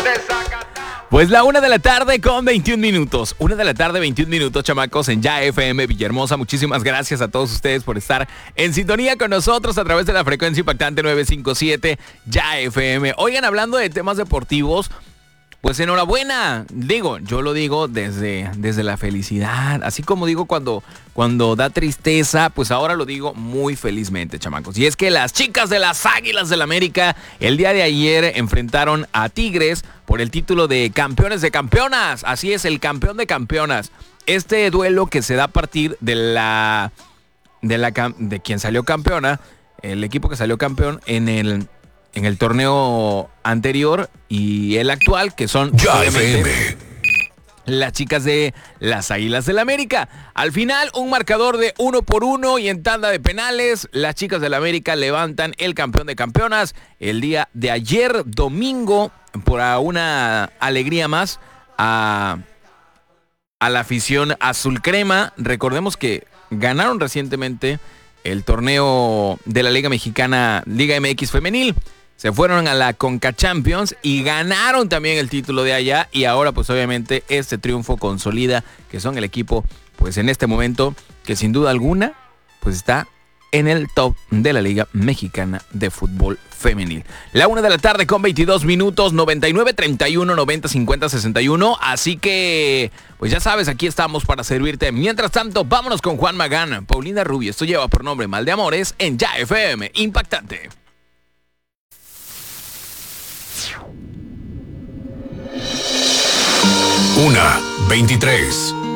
Pues la 1:00 con 21 minutos. 1:00, 21 minutos, chamacos, en Ya FM Villahermosa. Muchísimas gracias a todos ustedes por estar en sintonía con nosotros a través de la frecuencia impactante 957 Ya FM. Oigan, hablando de temas deportivos, pues enhorabuena. Yo lo digo desde la felicidad. Así como digo cuando da tristeza, pues ahora lo digo muy felizmente, chamacos. Y es que las chicas de las Águilas del América el día de ayer enfrentaron a Tigres por el título de campeones de campeonas. Así es, el campeón de campeonas. Este duelo que se da a partir de quien salió campeona, el equipo que salió campeón en el torneo anterior y el actual, que son las chicas de las Águilas del América. Al final, un marcador de 1-1 y en tanda de penales, las chicas del América levantan el campeón de campeonas el día de ayer, domingo, por una alegría más a la afición azul crema. Recordemos que ganaron recientemente el torneo de la Liga Mexicana, Liga MX Femenil. Se fueron a la Conca Champions y ganaron también el título de allá. Y ahora, pues obviamente, este triunfo consolida que son el equipo, pues en este momento, que sin duda alguna, pues está en el top de la Liga Mexicana de Fútbol Femenil. La 1:00 con 22 minutos, 99-31, 90-50-61. Así que, pues ya sabes, aquí estamos para servirte. Mientras tanto, vámonos con Juan Magán, Paulina Rubio. Esto lleva por nombre Mal de Amores en Ya FM Impactante. 1:23.